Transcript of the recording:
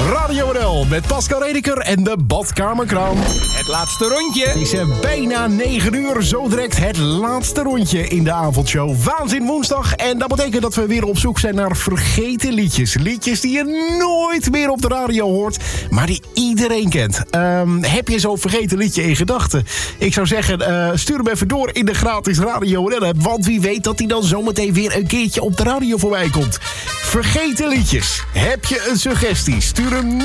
Radio NL met Pascal Redeker en de badkamerkraan. Het laatste rondje. Het is bijna 9 uur, zo direct het laatste rondje in de avondshow. Waanzin woensdag en dat betekent dat we weer op zoek zijn naar vergeten liedjes. Liedjes die je nooit meer op de radio hoort, maar die iedereen kent. Heb je zo'n vergeten liedje in gedachten? Ik zou zeggen, stuur hem even door in de gratis Radio NL-app, want wie weet dat hij dan zometeen weer een keertje op de radio voorbij komt. Vergeten liedjes. Heb je een suggestie? Stuur hem